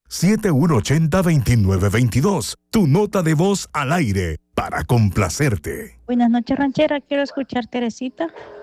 617-780-2922. Tu nota de voz al aire para complacerte. Buenas noches, ranchera. Quiero escuchar Teresita.